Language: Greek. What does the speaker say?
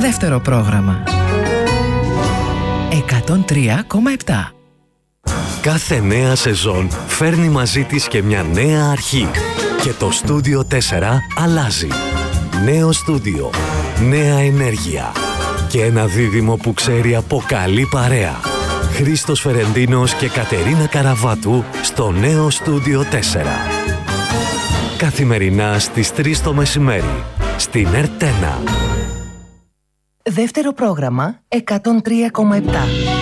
Δεύτερο πρόγραμμα. 103,7. Κάθε νέα σεζόν φέρνει μαζί της και μια νέα αρχή. Και το Στούντιο 4 αλλάζει. Νέο στούντιο, νέα ενέργεια και ένα δίδυμο που ξέρει από καλή παρέα. Χρήστος Φερεντίνος και Κατερίνα Καραβάτου στο νέο Στούντιο 4. Καθημερινά στις 3 το μεσημέρι, στην ΕΡΤ1. Δεύτερο πρόγραμμα 103,7.